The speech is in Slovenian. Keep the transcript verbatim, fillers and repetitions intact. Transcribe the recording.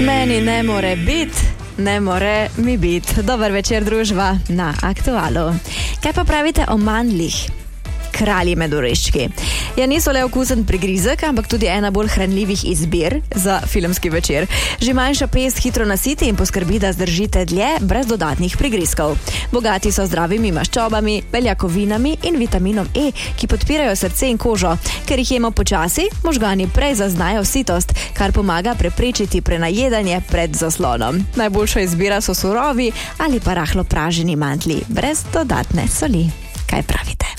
Meni ne more biti, ne more mi biti. Dober večer, družba na Aktualu. Kaj pa pravite o mandlih? Kralji medoreščki. Ja, niso le okusen prigrizek, ampak tudi ena bolj hranljivih izbir za filmski večer. Že manjša pest hitro nasiti in poskrbi, da zdržite dlje brez dodatnih prigrizkov. Bogati so zdravimi maščobami, beljakovinami in vitaminom E, ki podpirajo srce in kožo. Ker jih jemo počasi, možgani prej zaznajo sitost, kar pomaga preprečiti prenajedanje pred zaslonom. Najboljša izbira so surovi ali pa rahlo praženi mandlji, brez dodatne soli. Kaj pravite?